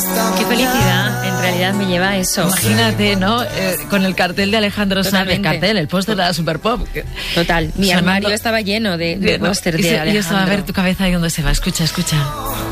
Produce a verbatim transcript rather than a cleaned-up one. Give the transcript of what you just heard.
Qué felicidad, en realidad me lleva a eso. Imagínate, ¿no? Eh, con el cartel de Alejandro Sanz, el cartel, el póster de la Super Pop. Total, mi armario estaba lleno de, de póster de, de Alejandro. Y eso, a ver tu cabeza ahí donde se va. Escucha, escucha.